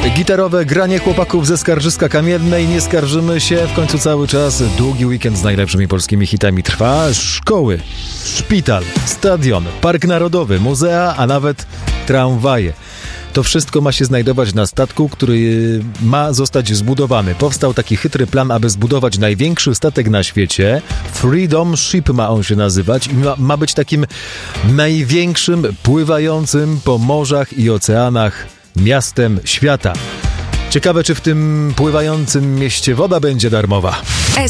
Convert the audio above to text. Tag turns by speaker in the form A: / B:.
A: Gitarowe granie chłopaków ze Skarżyska Kamiennej. Nie skarżymy się, w końcu cały czas długi weekend z najlepszymi polskimi hitami trwa. Szkoły, szpital, stadion, park narodowy, muzea, a nawet tramwaje. To wszystko ma się znajdować na statku, który ma zostać zbudowany. Powstał taki chytry plan, aby zbudować największy statek na świecie. Freedom Ship ma on się nazywać i ma być takim największym pływającym po morzach i oceanach miastem świata. Ciekawe, czy w tym pływającym mieście woda będzie darmowa.